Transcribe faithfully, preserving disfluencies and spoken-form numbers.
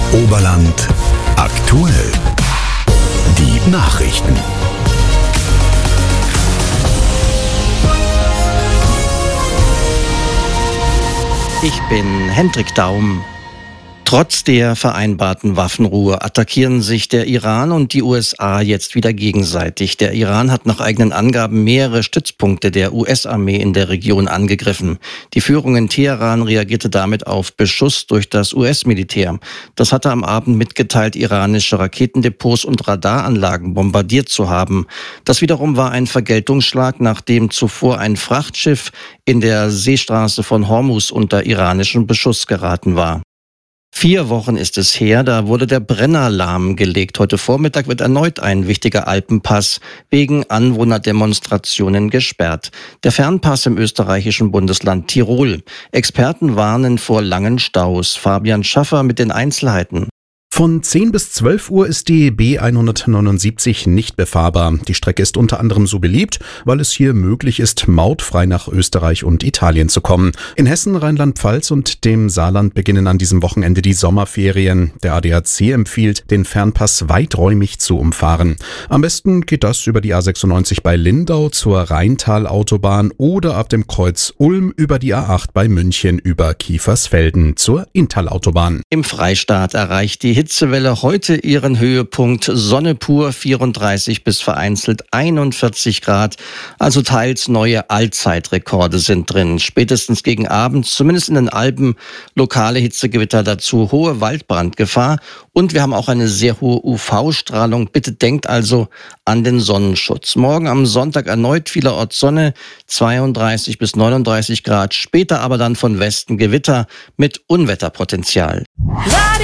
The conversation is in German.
Oberland aktuell. Die Nachrichten. Ich bin Hendrik Daum. Trotz der vereinbarten Waffenruhe attackieren sich der Iran und die U S A jetzt wieder gegenseitig. Der Iran hat nach eigenen Angaben mehrere Stützpunkte der U S-Armee in der Region angegriffen. Die Führung in Teheran reagierte damit auf Beschuss durch das U S-Militär. Das hatte am Abend mitgeteilt, iranische Raketendepots und Radaranlagen bombardiert zu haben. Das wiederum war ein Vergeltungsschlag, nachdem zuvor ein Frachtschiff in der Seestraße von Hormuz unter iranischen Beschuss geraten war. Vier Wochen ist es her, da wurde der Brenner lahmgelegt. Heute Vormittag wird erneut ein wichtiger Alpenpass wegen Anwohnerdemonstrationen gesperrt. Der Fernpass im österreichischen Bundesland Tirol. Experten warnen vor langen Staus. Fabian Schaffer mit den Einzelheiten. Von zehn bis zwölf Uhr ist die B hundertneunundsiebzig nicht befahrbar. Die Strecke ist unter anderem so beliebt, weil es hier möglich ist, mautfrei nach Österreich und Italien zu kommen. In Hessen, Rheinland-Pfalz und dem Saarland beginnen an diesem Wochenende die Sommerferien. Der A D A C empfiehlt, den Fernpass weiträumig zu umfahren. Am besten geht das über die A sechsundneunzig bei Lindau zur Rheintalautobahn oder ab dem Kreuz Ulm über die A acht bei München über Kiefersfelden zur Inntal-Autobahn. Im Freistaat erreicht die Hitzewelle heute ihren Höhepunkt. Sonne pur, vierunddreißig bis vereinzelt einundvierzig Grad. Also teils neue Allzeitrekorde sind drin. Spätestens gegen Abend, zumindest in den Alpen, lokale Hitzegewitter, dazu hohe Waldbrandgefahr. Und wir haben auch eine sehr hohe U V-Strahlung. Bitte denkt also an den Sonnenschutz. Morgen am Sonntag erneut vielerorts Sonne, zweiunddreißig bis neununddreißig Grad. Später aber dann von Westen Gewitter mit Unwetterpotenzial.